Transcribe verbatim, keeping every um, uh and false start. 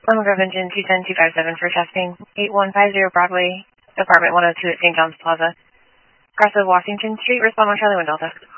Loma Grove Engine two ten two five seven for testing. eight one five zero Broadway, apartment one oh two at Saint John's Plaza. Aggressive Washington Street, respond on Charlie one Delta.